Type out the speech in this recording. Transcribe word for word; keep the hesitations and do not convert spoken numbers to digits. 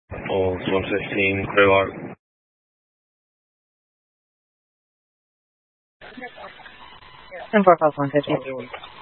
Oh, it's one fifteen, clear out. ten four five one fifty.